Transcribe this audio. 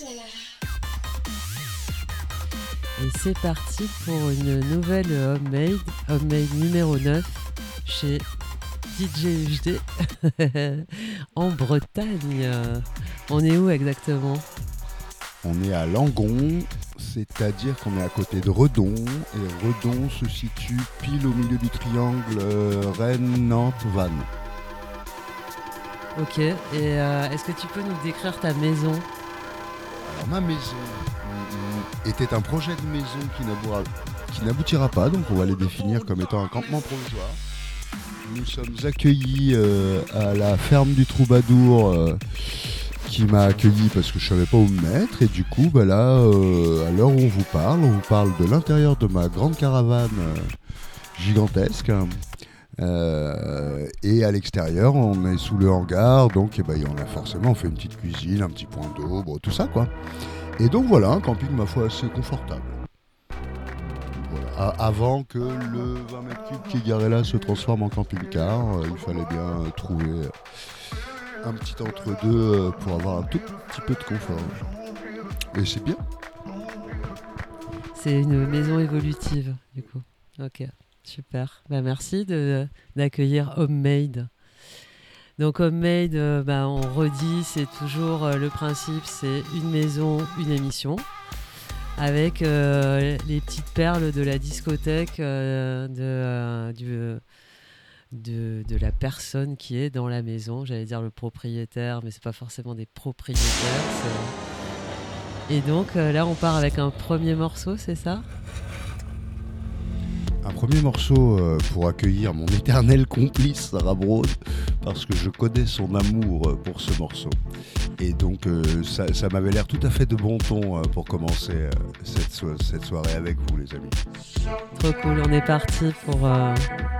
Et c'est parti pour une nouvelle Homemade numéro 9 chez DJ UHD en Bretagne. On est où exactement ? On est à Langon, c'est-à-dire qu'on est à côté de Redon, et Redon se situe pile au milieu du triangle Rennes-Nantes-Vannes. Ok, et est-ce que tu peux nous décrire ta maison ? Alors ma maison était un projet de maison qui n'aboutira pas, donc on va les définir comme étant un campement provisoire. Nous sommes accueillis à la ferme du Troubadour qui m'a accueilli parce que je savais pas où me mettre, et du coup là, à l'heure où on vous parle de l'intérieur de ma grande caravane gigantesque. Et à l'extérieur, on est sous le hangar, donc on fait une petite cuisine, un petit point d'eau, bon, tout ça quoi. Et donc voilà, un camping ma foi assez confortable. Voilà. Avant que le 20 mètres cubes qui est garé là se transforme en camping-car, il fallait bien trouver un petit entre-deux pour avoir un tout petit peu de confort. Et c'est bien. C'est une maison évolutive du coup. Ok. Super, merci d'accueillir Homemade. Donc Homemade, on redit, c'est toujours le principe, c'est une maison, une émission, avec les petites perles de la discothèque de la personne qui est dans la maison. J'allais dire le propriétaire, mais c'est pas forcément des propriétaires. Et donc là, on part avec un premier morceau, c'est ça ? Un premier morceau pour accueillir mon éternel complice Sarah Brown, parce que je connais son amour pour ce morceau. Et donc ça m'avait l'air tout à fait de bon ton pour commencer cette soirée avec vous les amis. Trop cool, on est parti pour